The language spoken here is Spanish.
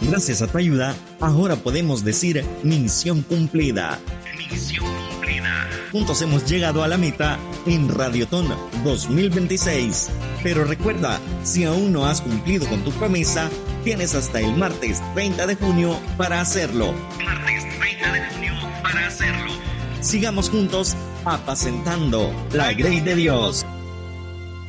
Gracias a tu ayuda, ahora podemos decir misión cumplida. Misión cumplida. Juntos hemos llegado a la meta en Radiotón 2026. Pero recuerda, si aún no has cumplido con tu promesa, tienes hasta el martes 30 de junio para hacerlo. Martes 30 de junio para hacerlo. Sigamos juntos apacentando la grey de Dios.